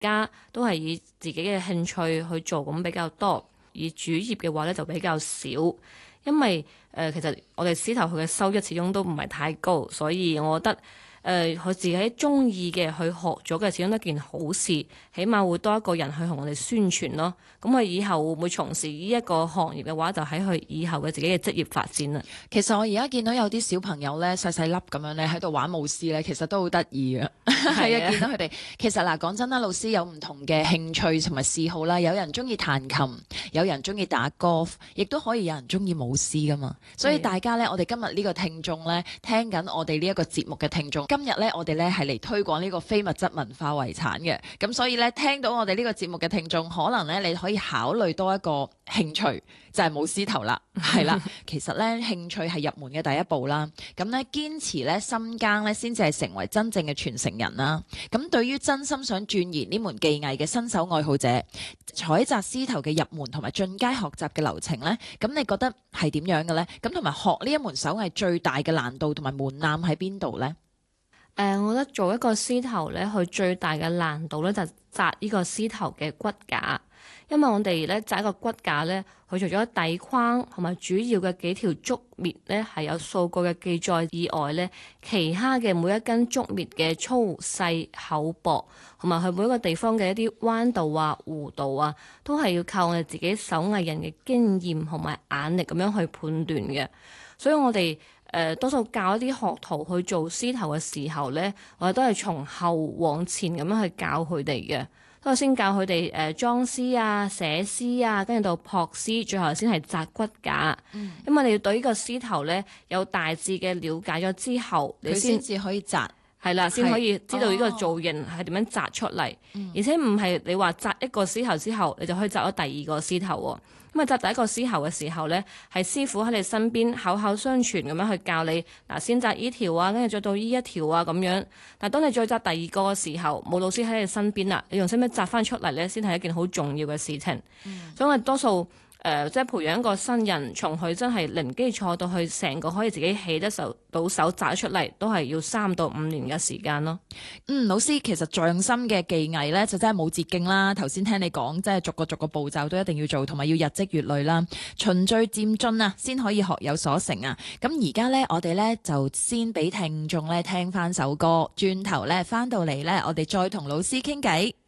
家都係以自己嘅興趣去做咁比較多，而主業嘅話咧就比較少。因為其實我哋獅頭佢嘅收益始終都唔係太高，所以我覺得佢自己中意嘅去學咗嘅，始終都係件好事，起碼會多一個人去同我哋宣傳咯。咁佢以後會唔會從事呢一個行業嘅話，就喺佢以後嘅自己嘅職業發展啦。 其實我而家見到有啲小朋友咧細細粒咁樣咧喺度玩舞獅咧，其實都好得意嘅。係啊，見到佢哋其實嗱講真啦，老師有唔同嘅興趣同埋嗜好啦，有人中意彈琴，有人中意打 golf， 亦都可以有人中意舞獅噶嘛。所以大家咧，我哋今日呢個聽眾咧，聽緊我哋呢一個節目嘅聽眾，今日咧我哋咧係嚟推廣呢個非物質文化遺產嘅。咁所以咧，聽到我哋呢個節目嘅聽眾，可能咧你可以考慮多一個興趣，就係舞獅頭啦。係啦，其實咧興趣係入門嘅第一步啦。咁咧堅持咧深耕咧，先至係成為真正嘅傳承人啦。咁對於真心想鑽研呢門技藝嘅新手愛好者，採集獅頭嘅入門同埋進階學習嘅流程咧，咁你覺得係點樣嘅咧？咁同埋學呢一門手藝最大嘅難度同埋門檻喺邊度咧？ 我覺得做一個獅頭咧，佢最大嘅難度咧就紮呢個獅頭嘅骨架。因為我哋咧紮一個骨架咧，佢除咗底框同埋主要嘅幾條竹篾咧係有數據嘅記載以外咧，其他嘅每一根竹篾嘅粗細厚薄，同埋佢每一個地方嘅一啲彎度啊、弧度啊，都係要靠我哋自己手藝人嘅經驗同埋眼力咁樣去判斷嘅。所以我哋多數教一啲學徒去做獅頭嘅時候咧，我哋都係從後往前咁樣去教佢哋嘅。都係先教佢哋裝獅啊、寫獅啊，跟住到撲獅，最後先係紮骨架。因為你要對呢個獅頭咧有大致嘅了解咗之後，你先至可以紮。 係啦，先可以知道呢個造型係點樣紮出嚟。而且唔係你話紮一個獅頭之後，你就可以紮咗第二個獅頭喎。咁啊，紮第一個獅頭嘅時候咧，係師傅喺你身邊口口相傳咁樣去教你嗱，先紮依條啊，跟住再到依一條啊咁樣。但係當你再紮第二個嘅時候，冇老師喺你身邊啦，你用識唔識紮翻出嚟咧，先係一件好重要嘅事情。所以我哋多數即係培養一個新人，從佢真係零基礎到去成個可以自己起得到手紮出嚟，都係要3到5年嘅時間咯。 老師其實匠心嘅技藝咧就真係冇捷徑啦。頭先聽你講，即係逐個步驟都一定要做，同埋要日積月累啦，循序漸進啊，先可以學有所成啊。咁而家咧，我哋咧就先俾聽眾咧聽翻首歌，轉頭咧翻到嚟咧，我哋再同老師傾偈。